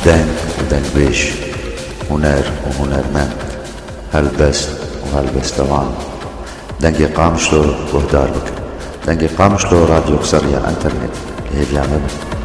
دنگ ودنگ هنر وهنرمند، هلبست وهلبستوان. دنگ قامشلو وهدار بك، دنگ قامشلو راديو سريع انترنت اللي هي بيعمل